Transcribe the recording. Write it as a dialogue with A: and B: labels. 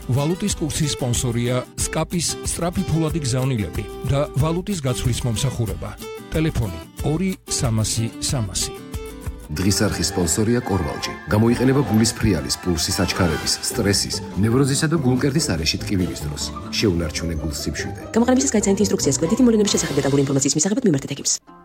A: ვალუტის კურსის სპონსორია სკაპის სწრაფი ფულადი გზავნილები და ვალუტის გაცვლის მომსახურება. ტელეფონი 2-300-300.
B: დღის არხის სპონსორია კორვალჯი. გამოიყენება გულის ფრიალის, პულსის აჩქარების, სტრესის, ნევროზისა და გულმკერდის არეში ტკივილის დროს. შეუნარჩუნე გულს სიმშვიდე.
C: გამოყენებისას გაიცანით ინსტრუქციას კვედითი მოვლენების შესახებ დეტალური ინფორმაციის მისაღებად მიმართეთ ექიმს.